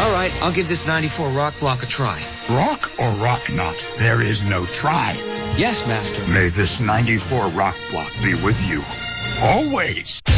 All right, I'll give this 94 rock block a try. Rock or rock not? There is no try. Yes, Master. May this 94 rock block be with you. Always.